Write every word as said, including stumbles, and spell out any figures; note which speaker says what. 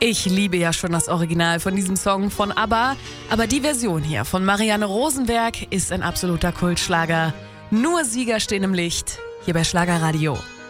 Speaker 1: Ich liebe ja schon das Original von diesem Song von ABBA, aber die Version hier von Marianne Rosenberg ist ein absoluter Kultschlager. Nur Sieger stehen im Licht, hier bei Schlagerradio.